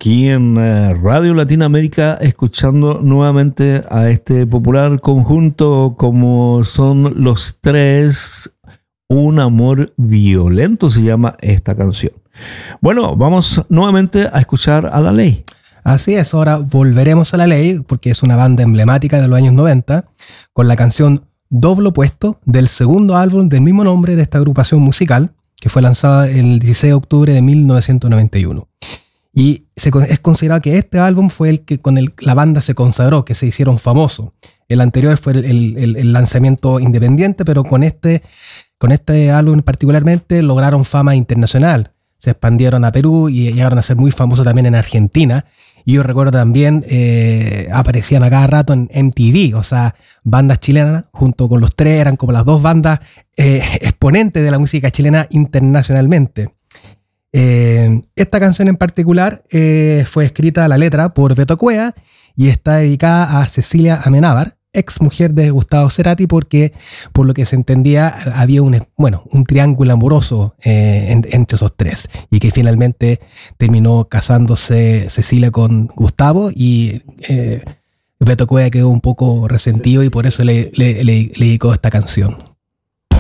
aquí en Radio Latinoamérica, escuchando nuevamente a este popular conjunto como son Los Tres. Un amor violento se llama esta canción. Bueno, vamos nuevamente a escuchar a La Ley. Así es, ahora volveremos a La Ley porque es una banda emblemática de los años 90 con la canción Doble Opuesto del segundo álbum del mismo nombre de esta agrupación musical que fue lanzada el 16 de octubre de 1991. Y es considerado que este álbum fue el que la banda se consagró, que se hicieron famosos. El anterior fue el lanzamiento independiente, pero con este álbum particularmente lograron fama internacional. Se expandieron a Perú y llegaron a ser muy famosos también en Argentina. Y yo recuerdo también, aparecían a cada rato en MTV, o sea, bandas chilenas, junto con Los Tres, eran como las dos bandas exponentes de la música chilena internacionalmente. Esta canción en particular fue escrita la letra por Beto Cueva y está dedicada a Cecilia Amenábar, ex mujer de Gustavo Cerati, porque por lo que se entendía había un triángulo amoroso entre esos tres y que finalmente terminó casándose Cecilia con Gustavo y Beto Cueva quedó un poco resentido y por eso le dedicó esta canción.